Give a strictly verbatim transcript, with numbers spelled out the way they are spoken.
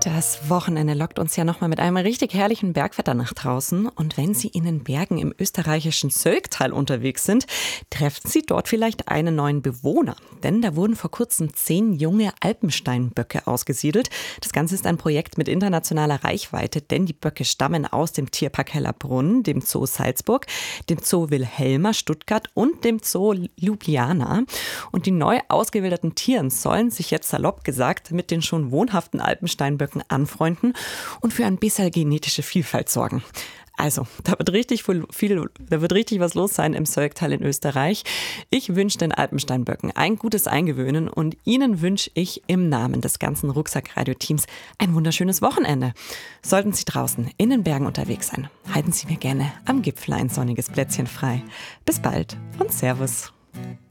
Das Wochenende lockt uns ja nochmal mit einem richtig herrlichen Bergwetter nach draußen. Und wenn Sie in den Bergen im österreichischen Söcktal unterwegs sind, treffen Sie dort vielleicht einen neuen Bewohner. Denn da wurden vor kurzem zehn junge Alpensteinböcke ausgesiedelt. Das Ganze ist ein Projekt mit internationaler Reichweite, denn die Böcke stammen aus dem Tierpark Hellerbrunn, dem Zoo Salzburg, dem Zoo Wilhelma Stuttgart und dem Zoo Ljubljana. Und die neu ausgewilderten Tiere sollen sich jetzt salopp gesagt mit den schon wohnhaften Alpensteinböcken anfreunden und für ein bisschen genetische Vielfalt sorgen. Also, da wird richtig viel, viel, da wird richtig was los sein im Söcktal in Österreich. Ich wünsche den Alpensteinböcken ein gutes Eingewöhnen und Ihnen wünsche ich im Namen des ganzen Rucksack-Radio-Teams ein wunderschönes Wochenende. Sollten Sie draußen in den Bergen unterwegs sein, halten Sie mir gerne am Gipfel ein sonniges Plätzchen frei. Bis bald und Servus.